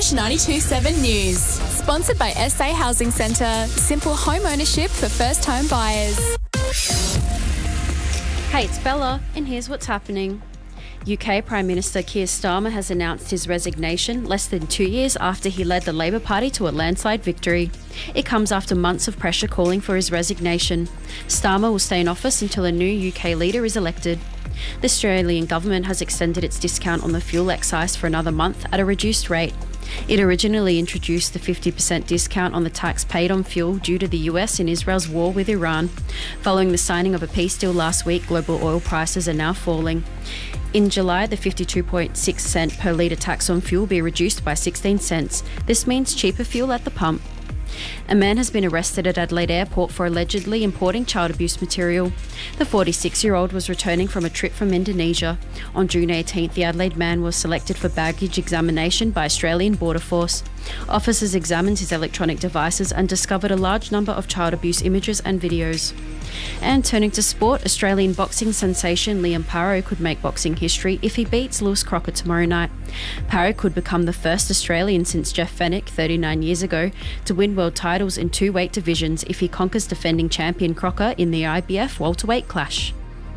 Fresh 92.7 News. Sponsored by SA Housing Centre. Simple home ownership for first home buyers. Hey, it's Bella, and here's what's happening. UK Prime Minister Keir Starmer has announced his resignation less than 2 years after he led the Labor Party to a landslide victory. It comes after months of pressure calling for his resignation. Starmer will stay in office until a new UK leader is elected. The Australian government has extended its discount on the fuel excise for another month at a reduced rate. It originally introduced the 50% discount on the tax paid on fuel due to the US and Israel's war with Iran. Following the signing of a peace deal last week, global oil prices are now falling. In July, the 52.6 cent per litre tax on fuel will be reduced by 16 cents. This means cheaper fuel at the pump. A man has been arrested at Adelaide Airport for allegedly importing child abuse material. The 46-year-old was returning from a trip from Indonesia. On June 18th, the Adelaide man was selected for baggage examination by Australian Border Force. Officers examined his electronic devices and discovered a large number of child abuse images and videos. And turning to sport, Australian boxing sensation Liam Paro could make boxing history if he beats Lewis Crocker tomorrow night. Paro could become the first Australian since Jeff Fenech 39 years ago to win world titles in two weight divisions if he conquers defending champion Crocker in the IBF welterweight clash.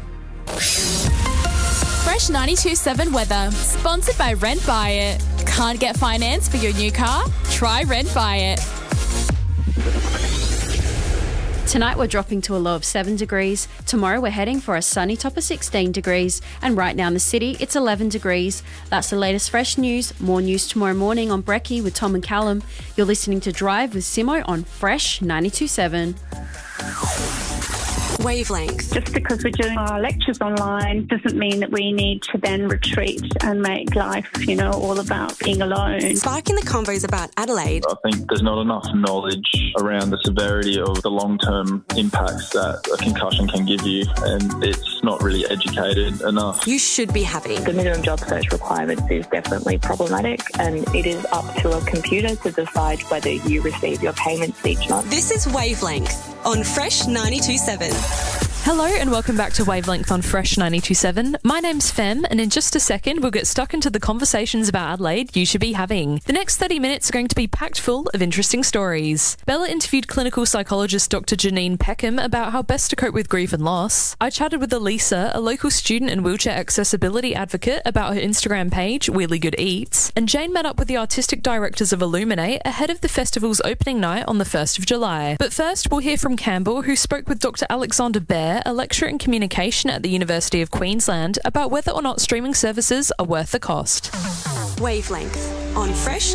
Fresh 92.7 weather. Sponsored by Rent Buy It. Can't get finance for your new car? Try Rent Buy It. Tonight we're dropping to a low of 7 degrees. Tomorrow we're heading for a sunny top of 16 degrees. And right now in the city, it's 11 degrees. That's the latest fresh news. More news tomorrow morning on Brekkie with Tom and Callum. You're listening to Drive with Simo on Fresh 92.7. Wavelength. Just because we're doing our lectures online doesn't mean that we need to then retreat and make life, all about being alone. Sparking the convos about Adelaide. I think there's not enough knowledge around the severity of the long-term impacts that a concussion can give you, and it's not really educated enough. You should be having. The minimum job search requirements is definitely problematic, and it is up to a computer to decide whether you receive your payments each month. This is Wavelength on Fresh 92.7. Hello and welcome back to Wavelength on Fresh 92.7. My name's Fem, and in just a second we'll get stuck into the conversations about Adelaide you should be having. The next 30 minutes are going to be packed full of interesting stories. Bella interviewed clinical psychologist Dr. Janine Peckham about how best to cope with grief and loss. I chatted with Elisa, a local student and wheelchair accessibility advocate, about her Instagram page, Wheelie Good Eats, and Jane met up with the artistic directors of Illuminate ahead of the festival's opening night on the 1st of July. But first we'll hear from Campbell, who spoke with Dr. Alexander Bear, a lecturer in communication at the University of Queensland, about whether or not streaming services are worth the cost. Wavelength on Fresh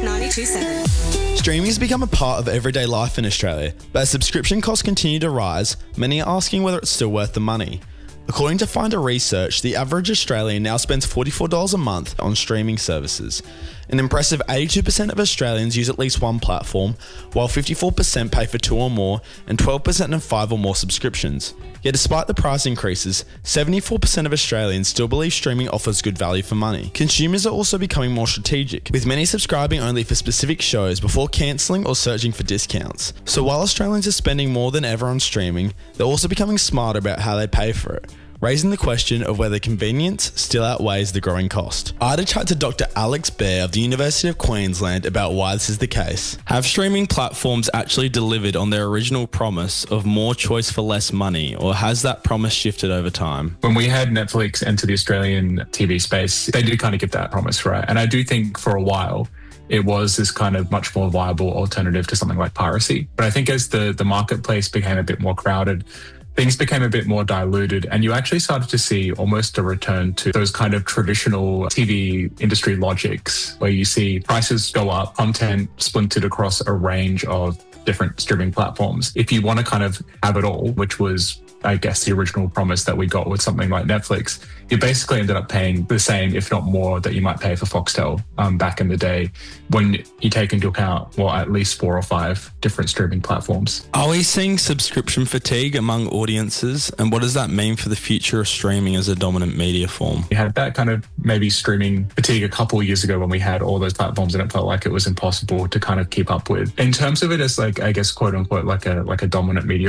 92.7. Streaming has become a part of everyday life in Australia, but as subscription costs continue to rise, many are asking whether it's still worth the money. According to Finder Research, the average Australian now spends $44 a month on streaming services. An impressive 82% of Australians use at least one platform, while 54% pay for 2 or more and 12% have 5 or more subscriptions. Yet despite the price increases, 74% of Australians still believe streaming offers good value for money. Consumers are also becoming more strategic, with many subscribing only for specific shows before cancelling or searching for discounts. So while Australians are spending more than ever on streaming, they're also becoming smarter about how they pay for it, raising the question of whether convenience still outweighs the growing cost. I had a chat to Dr. Alex Bear of the University of Queensland about why this is the case. Have streaming platforms actually delivered on their original promise of more choice for less money, or has that promise shifted over time? When we had Netflix enter the Australian TV space, they did kind of give that promise, right? And I do think for a while, it was this kind of much more viable alternative to something like piracy. But I think as the marketplace became a bit more crowded, things became a bit more diluted, and you actually started to see almost a return to those kind of traditional TV industry logics where you see prices go up, content splintered across a range of different streaming platforms. If you want to kind of have it all, which was, I guess, the original promise that we got with something like Netflix, you basically ended up paying the same, if not more, that you might pay for Foxtel back in the day, when you take into account, well, at least 4 or 5 different streaming platforms. Are we seeing subscription fatigue among audiences, and what does that mean for the future of streaming as a dominant media form? We had that kind of maybe streaming fatigue a couple of years ago when we had all those platforms and it felt like it was impossible to kind of keep up with. In terms of it as, like, I guess, quote unquote, like a dominant media